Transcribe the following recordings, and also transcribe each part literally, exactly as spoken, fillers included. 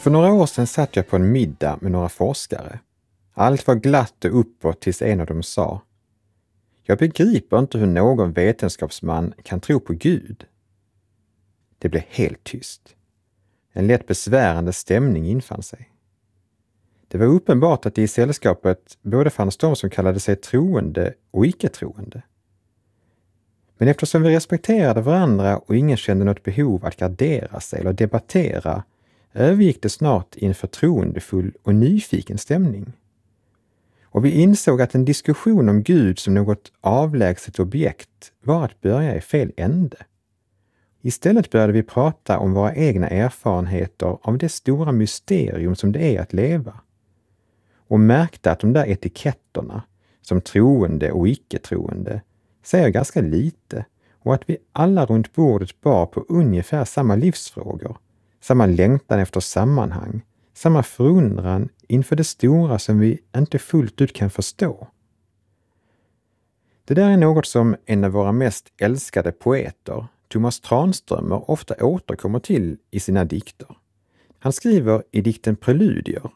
För några år sedan satt jag på en middag med några forskare. Allt var glatt och uppåt tills en av dem sa: "Jag begriper inte hur någon vetenskapsman kan tro på Gud." Det blev helt tyst. En lätt besvärande stämning infann sig. Det var uppenbart att det i sällskapet både fanns de som kallade sig troende och icke-troende. Men eftersom vi respekterade varandra och ingen kände något behov att gardera sig eller debattera, övergick det snart i en förtroendefull och nyfiken stämning. Och vi insåg att en diskussion om Gud som något avlägset objekt var att börja i fel ände. Istället började vi prata om våra egna erfarenheter av det stora mysterium som det är att leva. Och märkte att de där etiketterna, som troende och icke-troende, säger ganska lite, och att vi alla runt bordet bar på ungefär samma livsfrågor, samma längtan efter sammanhang, samma förundran inför det stora som vi inte fullt ut kan förstå. Det där är något som en av våra mest älskade poeter, Thomas Tranströmer, ofta återkommer till i sina dikter. Han skriver i dikten Preludier: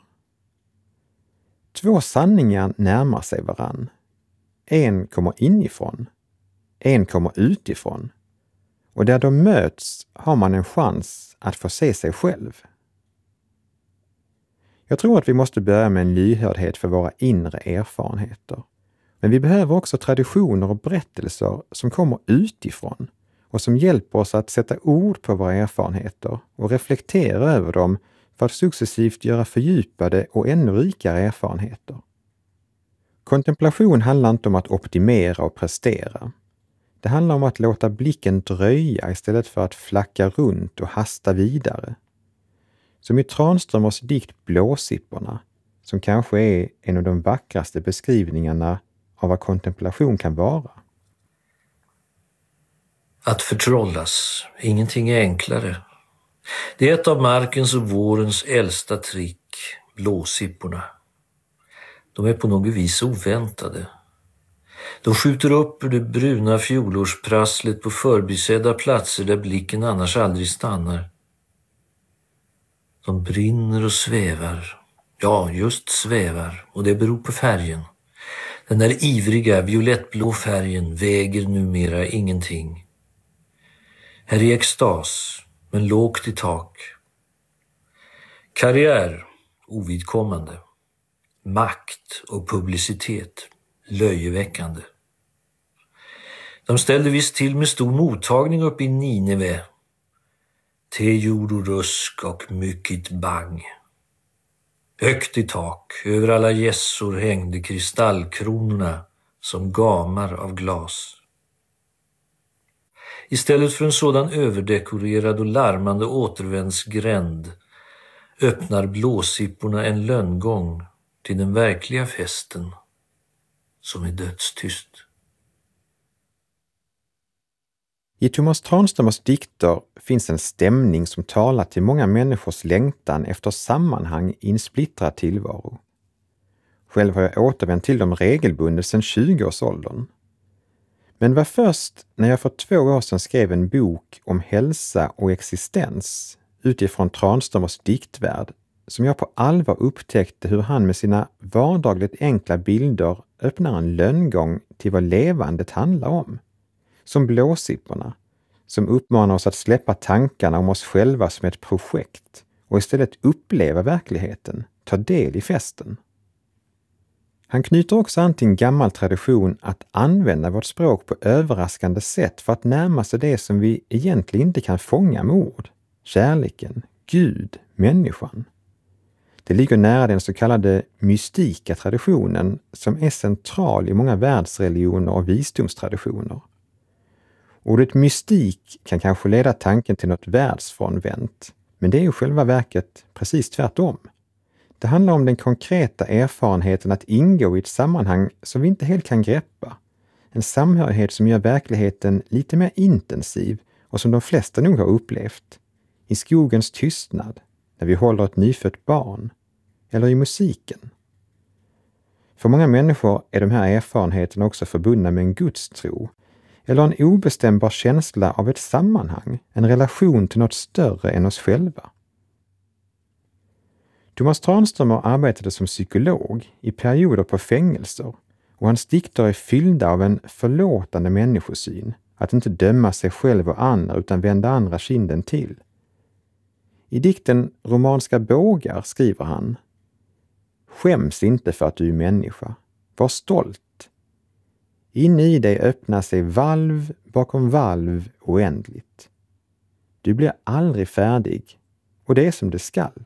"Två sanningar närmar sig varann. En kommer inifrån, en kommer utifrån, och där de möts har man en chans att få se sig själv." Jag tror att vi måste börja med en lyhördhet för våra inre erfarenheter. Men vi behöver också traditioner och berättelser som kommer utifrån och som hjälper oss att sätta ord på våra erfarenheter och reflektera över dem för att successivt göra fördjupade och ännu rikare erfarenheter. Kontemplation handlar inte om att optimera och prestera. Det handlar om att låta blicken dröja istället för att flacka runt och hasta vidare. Som i Tranströmers dikt Blåsipporna, som kanske är en av de vackraste beskrivningarna av vad kontemplation kan vara. Att förtrollas, ingenting är enklare. Det är ett av markens och vårens äldsta trick, blåsipporna. De är på något vis oväntade. De skjuter upp ur det bruna fjolårsprasslet på förbisedda platser där blicken annars aldrig stannar. De brinner och svävar. Ja, just svävar, och det beror på färgen. Den där ivriga violettblå färgen väger numera ingenting. Här är extas, men lågt i tak. Karriär, ovidkommande. Makt och publicitet, löjeväckande. De ställde visst till med stor mottagning upp i Nineve. Te jord och rusk och mycket bang. Högt i tak, över alla gässor hängde kristallkronorna som gamar av glas. Istället för en sådan överdekorerad och larmande återvändsgränd öppnar blåsipporna en lönngång till den verkliga festen som är dödstyst. I Thomas Tranströmers dikter finns en stämning som talar till många människors längtan efter sammanhang i en splittrad tillvaro. Själv har jag återvänt till dem regelbundet sedan tjugoårsåldern. Men var först när jag för två år sedan skrev en bok om hälsa och existens utifrån Tranströmers diktvärld som jag på allvar upptäckte hur han med sina vardagligt enkla bilder öppnar en lönngång till vad levandet handlar om. Som blåsipporna, som uppmanar oss att släppa tankarna om oss själva som ett projekt och istället uppleva verkligheten, ta del i festen. Han knyter också an till en gammal tradition att använda vårt språk på överraskande sätt för att närma sig det som vi egentligen inte kan fånga med ord. Kärleken, Gud, människan. Det ligger nära den så kallade mystika traditionen som är central i många världsreligioner och visdomstraditioner. Ordet mystik kan kanske leda tanken till något världsfrånvänt, men det är ju själva verket precis tvärtom. Det handlar om den konkreta erfarenheten att ingå i ett sammanhang som vi inte helt kan greppa. En samhörighet som gör verkligheten lite mer intensiv och som de flesta nog har upplevt. I skogens tystnad, när vi håller ett nyfött barn, eller i musiken. För många människor är de här erfarenheterna också förbundna med en gudstro, eller en obestämbar känsla av ett sammanhang, en relation till något större än oss själva. Thomas Tranströmer arbetade som psykolog i perioder på fängelser och hans dikter är fyllda av en förlåtande människosyn, att inte döma sig själv och andra utan vända andra kinden till. I dikten Romanska bågar skriver han: Skäms inte för att du är människa. Var stolt. Inne i dig öppnar sig valv bakom valv oändligt. Du blir aldrig färdig och det är som det skall.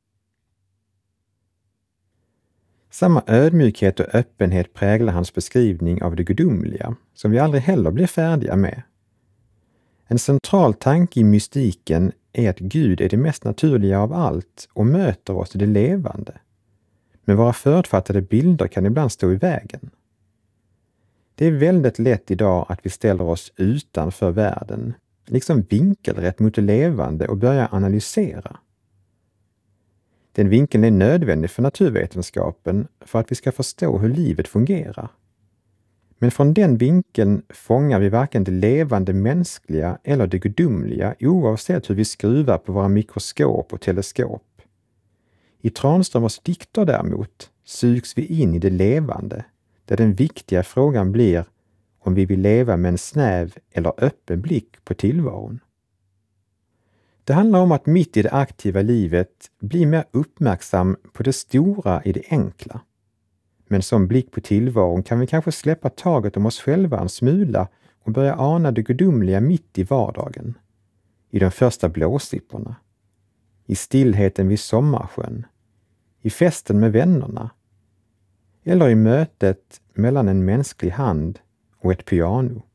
Samma ödmjukhet och öppenhet präglar hans beskrivning av det gudomliga, som vi aldrig heller blir färdiga med. En central tanke i mystiken är att Gud är det mest naturliga av allt och möter oss i det levande. Men våra förutfattade bilder kan ibland stå i vägen. Det är väldigt lätt idag att vi ställer oss utanför världen, liksom vinkelrätt mot det levande och börjar analysera. Den vinkeln är nödvändig för naturvetenskapen för att vi ska förstå hur livet fungerar. Men från den vinkeln fångar vi varken det levande mänskliga eller det gudomliga oavsett hur vi skruvar på våra mikroskop och teleskop. I Tranströmers dikter däremot sugs vi in i det levande, där den viktiga frågan blir om vi vill leva med en snäv eller öppen blick på tillvaron. Det handlar om att mitt i det aktiva livet bli mer uppmärksam på det stora i det enkla. Men som blick på tillvaron kan vi kanske släppa taget om oss själva en smula och börja ana det gudomliga mitt i vardagen. I de första blåsipporna. I stillheten vid sommarsjön. I festen med vännerna. Eller i mötet mellan en mänsklig hand och ett piano.